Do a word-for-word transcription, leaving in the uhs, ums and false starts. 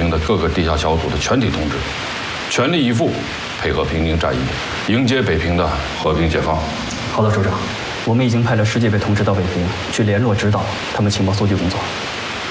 平的各个地下小组的全体同志，全力以赴配合平定战役，迎接北平的和平解放。 好的，首长，我们已经派了世界杯同志到北平去联络指导他们情报搜集工作。